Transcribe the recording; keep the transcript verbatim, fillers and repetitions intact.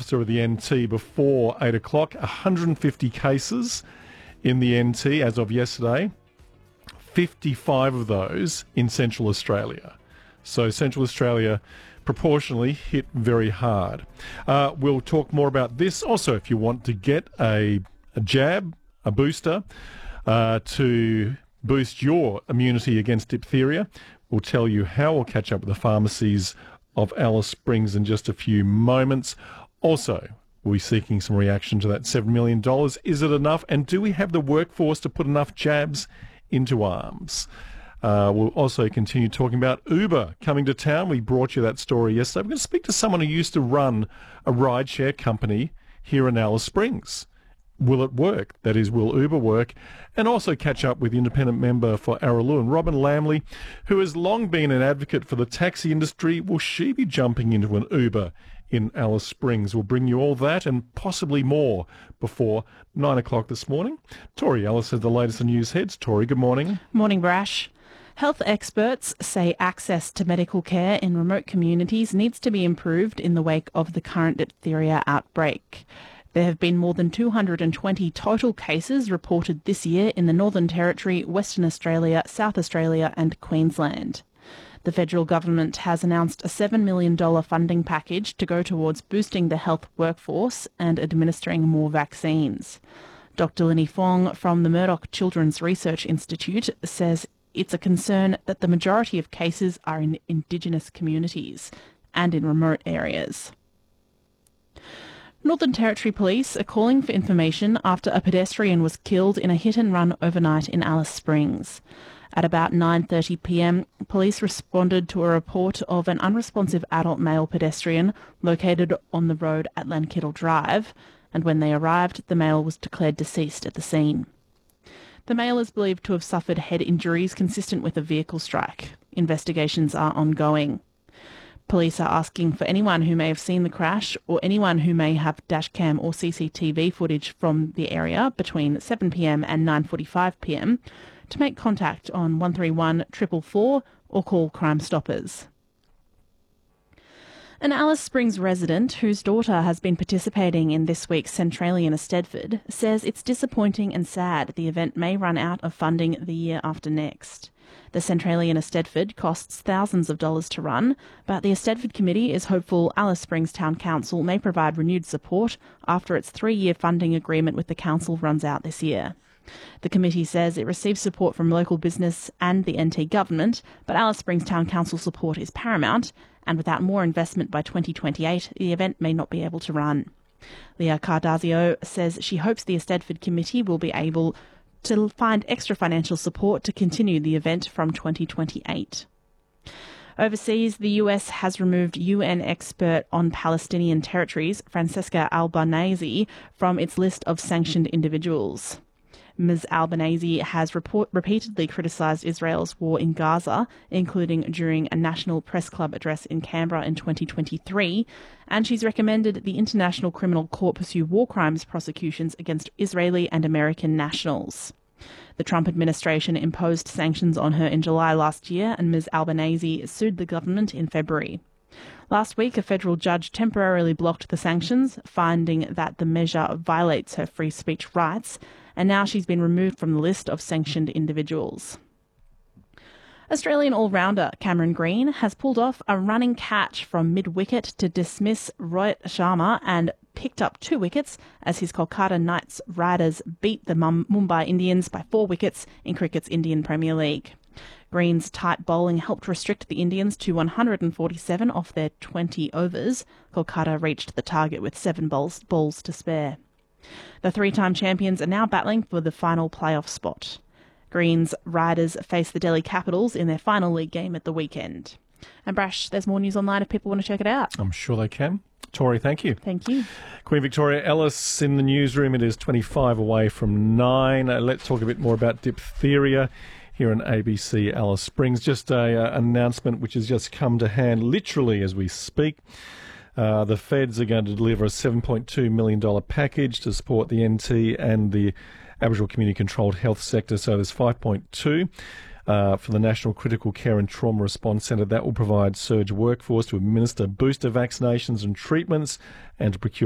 officer of the N T before eight o'clock. one hundred fifty cases in the N T as of yesterday. fifty-five of those in Central Australia. So Central Australia proportionally hit very hard. Uh, we'll talk more about this. Also, if you want to get a, a jab, a booster, uh, to boost your immunity against diphtheria, we'll tell you how. We'll catch up with the pharmacies of Alice Springs in just a few moments. Also, we'll be seeking some reaction to that seven million dollars. Is it enough? And do we have the workforce to put enough jabs into arms? Uh, we'll also continue talking about Uber coming to town. We brought you that story yesterday. We're going to speak to someone who used to run a rideshare company here in Alice Springs. Will it work? That is, will Uber work? And also catch up with independent member for Araluen, Robin Lamley, who has long been an advocate for the taxi industry. Will she be jumping into an Uber in Alice Springs? We'll bring you all that and possibly more before nine o'clock this morning. Tori Ellis has the latest news heads. Tori, good morning. Morning, Brash. Health experts say access to medical care in remote communities needs to be improved in the wake of the current diphtheria outbreak. There have been more than two hundred twenty total cases reported this year in the Northern Territory, Western Australia, South Australia and Queensland. The federal government has announced a seven million dollars funding package to go towards boosting the health workforce and administering more vaccines. Doctor Linny Fong from the Murdoch Children's Research Institute says it's a concern that the majority of cases are in Indigenous communities and in remote areas. Northern Territory Police are calling for information after a pedestrian was killed in a hit-and-run overnight in Alice Springs. At about nine thirty p m, police responded to a report of an unresponsive adult male pedestrian located on the road at Lankittle Drive, and when they arrived, the male was declared deceased at the scene. The male is believed to have suffered head injuries consistent with a vehicle strike. Investigations are ongoing. Police are asking for anyone who may have seen the crash or anyone who may have dashcam or C C T V footage from the area between seven p m and nine forty-five p m to make contact on one three one, four four four or call Crime Stoppers. An Alice Springs resident whose daughter has been participating in this week's Centralian Eisteddfod says it's disappointing and sad the event may run out of funding the year after next. The Centralian Eisteddfod costs thousands of dollars to run, but the Eisteddfod Committee is hopeful Alice Springs Town Council may provide renewed support after its three-year funding agreement with the council runs out this year. The committee says it receives support from local business and the N T government, but Alice Springs Town Council support is paramount, and without more investment by twenty twenty-eight, the event may not be able to run. Leah Cardazio says she hopes the Eisteddfod Committee will be able to find extra financial support to continue the event from twenty twenty-eight. Overseas, the U S has removed U N expert on Palestinian territories, Francesca Albanese, from its list of sanctioned individuals. Miz Albanese has report, repeatedly criticised Israel's war in Gaza, including during a National Press Club address in Canberra in twenty twenty-three, and she's recommended the International Criminal Court pursue war crimes prosecutions against Israeli and American nationals. The Trump administration imposed sanctions on her in July last year, and Miz Albanese sued the government in February. Last week, a federal judge temporarily blocked the sanctions, finding that the measure violates her free speech rights, and now she's been removed from the list of sanctioned individuals. Australian all-rounder Cameron Green has pulled off a running catch from mid-wicket to dismiss Rohit Sharma and picked up two wickets as his Kolkata Knights Riders beat the Mumbai Indians by four wickets in cricket's Indian Premier League. Green's tight bowling helped restrict the Indians to one hundred forty-seven off their twenty overs. Kolkata reached the target with seven balls, balls to spare. The three-time champions are now battling for the final playoff spot. Green's Riders face the Delhi Capitals in their final league game at the weekend. And Brash, there's more news online if people want to check it out. I'm sure they can. Tori, thank you. Thank you. Queen Victoria Ellis in the newsroom. It is twenty-five away from nine. Uh, let's talk a bit more about diphtheria here in A B C Alice Springs. Just a uh, announcement which has just come to hand literally as we speak. Uh, the feds are going to deliver a seven point two million dollars package to support the N T and the Aboriginal Community Controlled Health sector. So there's five point two uh, for the National Critical Care and Trauma Response Centre. That will provide surge workforce to administer booster vaccinations and treatments and to procure